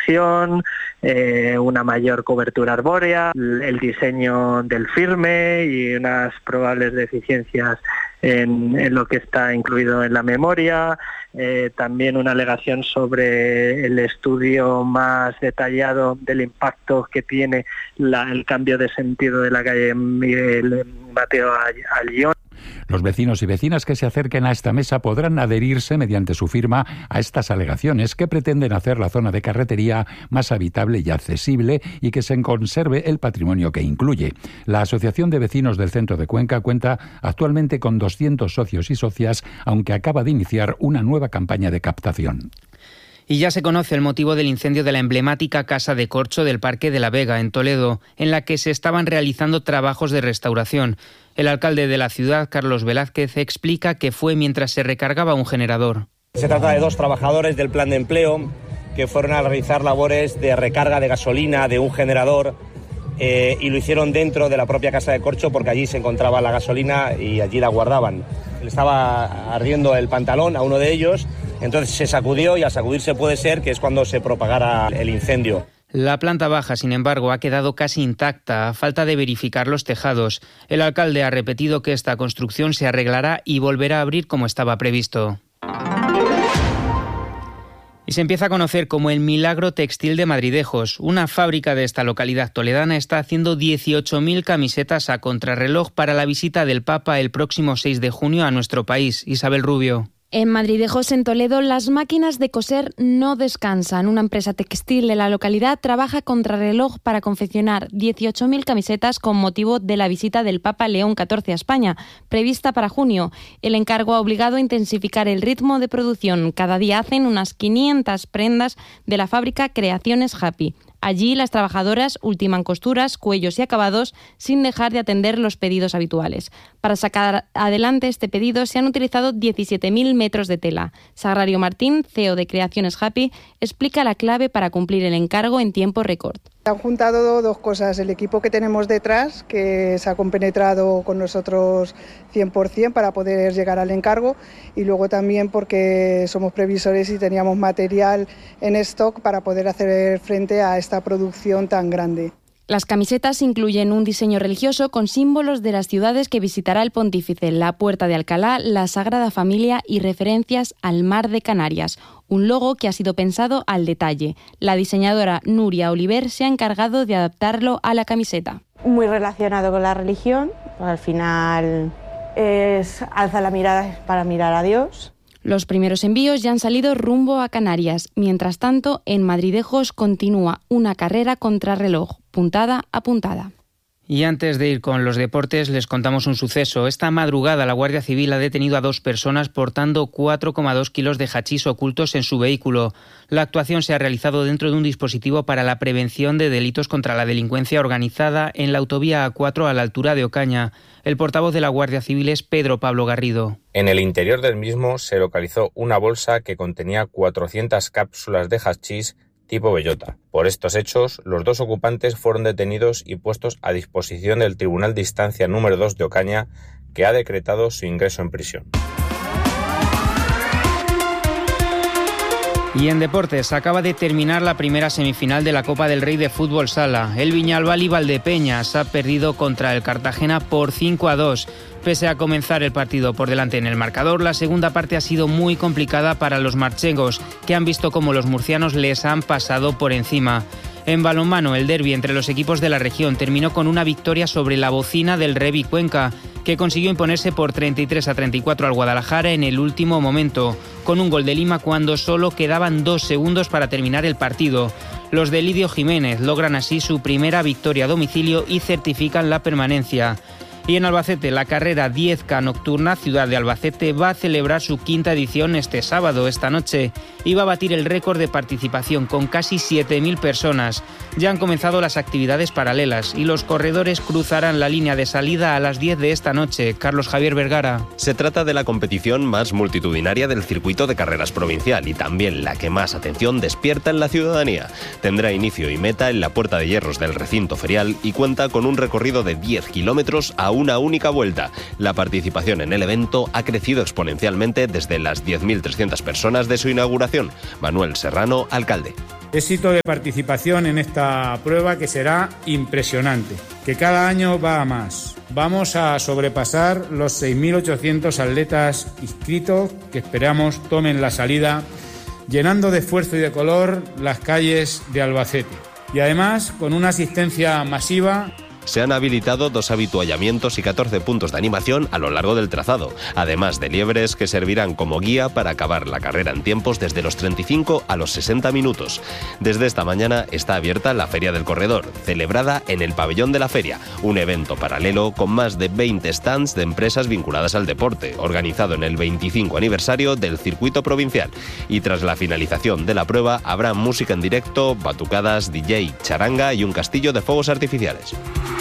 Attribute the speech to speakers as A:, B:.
A: vegetación, una mayor cobertura arbórea, el diseño del firme y unas probables deficiencias en lo que está incluido en la memoria, también una alegación sobre el estudio más detallado del impacto que tiene el cambio de sentido de la calle Miguel Mateo a Lyon.
B: Los vecinos y vecinas que se acerquen a esta mesa podrán adherirse mediante su firma a estas alegaciones que pretenden hacer la zona de carretería más habitable y accesible y que se conserve el patrimonio que incluye. La Asociación de Vecinos del Centro de Cuenca cuenta actualmente con 200 socios y socias, aunque acaba de iniciar una nueva campaña de captación.
C: Y ya se conoce el motivo del incendio de la emblemática Casa de Corcho del Parque de la Vega, en Toledo, en la que se estaban realizando trabajos de restauración. El alcalde de la ciudad, Carlos Velázquez, explica que fue mientras se recargaba un generador.
D: Se trata de 2 trabajadores del plan de empleo que fueron a realizar labores de recarga de gasolina de un generador y lo hicieron dentro de la propia Casa de Corcho porque allí se encontraba la gasolina y allí la guardaban. Le estaba ardiendo el pantalón a uno de ellos, entonces se sacudió y al sacudirse puede ser que es cuando se propagara el incendio.
C: La planta baja, sin embargo, ha quedado casi intacta a falta de verificar los tejados. El alcalde ha repetido que esta construcción se arreglará y volverá a abrir como estaba previsto. Y se empieza a conocer como el Milagro Textil de Madridejos. Una fábrica de esta localidad toledana está haciendo 18.000 camisetas a contrarreloj para la visita del Papa el próximo 6 de junio a nuestro país. Isabel Rubio.
E: En Madridejos, en Toledo, las máquinas de coser no descansan. Una empresa textil de la localidad trabaja contrarreloj para confeccionar 18.000 camisetas con motivo de la visita del Papa León XIV a España, prevista para junio. El encargo ha obligado a intensificar el ritmo de producción. Cada día hacen unas 500 prendas de la fábrica Creaciones Happy. Allí las trabajadoras ultiman costuras, cuellos y acabados sin dejar de atender los pedidos habituales. Para sacar adelante este pedido se han utilizado 17.000 metros de tela. Sagrario Martín, CEO de Creaciones Happy, explica la clave para cumplir el encargo en tiempo récord.
F: Han juntado 2 cosas, el equipo que tenemos detrás, que se ha compenetrado con nosotros 100% para poder llegar al encargo, y luego también porque somos previsores y teníamos material en stock para poder hacer frente a esta producción tan grande.
E: Las camisetas incluyen un diseño religioso con símbolos de las ciudades que visitará el pontífice, la Puerta de Alcalá, la Sagrada Familia y referencias al Mar de Canarias. Un logo que ha sido pensado al detalle. La diseñadora Nuria Oliver se ha encargado de adaptarlo a la camiseta.
G: Muy relacionado con la religión, al final es alza la mirada para mirar a Dios.
E: Los primeros envíos ya han salido rumbo a Canarias. Mientras tanto, en Madridejos continúa una carrera contrarreloj, puntada a puntada.
C: Y antes de ir con los deportes, les contamos un suceso. Esta madrugada la Guardia Civil ha detenido a 2 personas portando 4,2 kilos de hachís ocultos en su vehículo. La actuación se ha realizado dentro de un dispositivo para la prevención de delitos contra la delincuencia organizada en la autovía A4 a la altura de Ocaña. El portavoz de la Guardia Civil es Pedro Pablo Garrido.
H: En el interior del mismo se localizó una bolsa que contenía 400 cápsulas de hachís tipo bellota. Por estos hechos, los 2 ocupantes fueron detenidos y puestos a disposición del Tribunal de Instancia número 2 de Ocaña, que ha decretado su ingreso en prisión.
C: Y en deportes, acaba de terminar la primera semifinal de la Copa del Rey de Fútbol Sala. El Viñalbal y Valdepeñas ha perdido contra el Cartagena por 5-2. Pese a comenzar el partido por delante en el marcador, la segunda parte ha sido muy complicada para los marchengos, que han visto cómo los murcianos les han pasado por encima. En balonmano, el derbi entre los equipos de la región terminó con una victoria sobre la Bocina del Revi Cuenca, que consiguió imponerse por 33-34 al Guadalajara en el último momento, con un gol de Lima cuando solo quedaban 2 segundos para terminar el partido. Los de Lidio Jiménez logran así su primera victoria a domicilio y certifican la permanencia. Y en Albacete, la carrera 10K nocturna Ciudad de Albacete va a celebrar su 5ª edición este sábado, esta noche, y va a batir el récord de participación con casi 7.000 personas. Ya han comenzado las actividades paralelas y los corredores cruzarán la línea de salida a las 10 de esta noche. Carlos Javier Vergara.
I: Se trata de la competición más multitudinaria del circuito de carreras provincial y también la que más atención despierta en la ciudadanía. Tendrá inicio y meta en la Puerta de Hierros del recinto ferial y cuenta con un recorrido de 10 kilómetros a una única vuelta. La participación en el evento ha crecido exponencialmente desde las 10.300 personas de su inauguración. Manuel Serrano, alcalde.
J: Éxito de participación en esta prueba que será impresionante, que cada año va a más. Vamos a sobrepasar los 6.800 atletas inscritos que esperamos tomen la salida, llenando de esfuerzo y de color las calles de Albacete. Y además, con una asistencia masiva.
I: Se han habilitado 2 avituallamientos y 14 puntos de animación a lo largo del trazado, además de liebres que servirán como guía para acabar la carrera en tiempos desde los 35 a los 60 minutos. Desde esta mañana está abierta la Feria del Corredor, celebrada en el Pabellón de la Feria, un evento paralelo con más de 20 stands de empresas vinculadas al deporte, organizado en el 25 aniversario del circuito provincial. Y tras la finalización de la prueba habrá música en directo, batucadas, DJ, charanga y un castillo de fuegos artificiales.